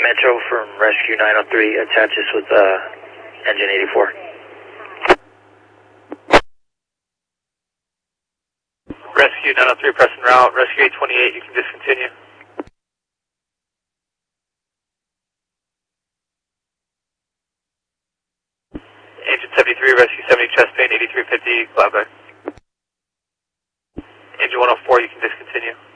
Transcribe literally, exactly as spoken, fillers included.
Metro from Rescue nine oh three attaches with uh, engine eighty-four. Rescue nine oh three pressing route. Rescue eight twenty-eight, you can discontinue. Engine seventy-three, Rescue seventy, chest pain, eighty-three fifty, cloud back. Engine one oh four, you can discontinue.